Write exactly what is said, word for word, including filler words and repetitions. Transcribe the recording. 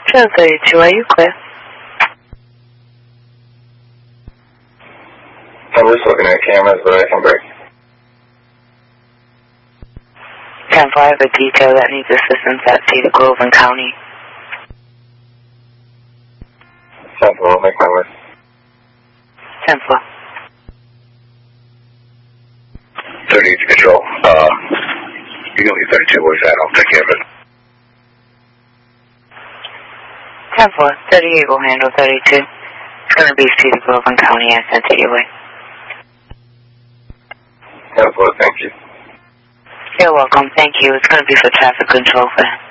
ten thirty-two, are you clear? I'm just looking at cameras, but I can break. ten four, I have a detail that needs assistance at Cedar Grove and County. ten four, I'll make my way. ten four. thirty-eight to control. Um, you can leave thirty-two, where's that? I'll take care of it. ten four, thirty-eight will handle thirty-two. It's going to be Cedar Grove and County. I sent it your way. ten four, thank you. You're welcome. Thank you. It's going to be for traffic control for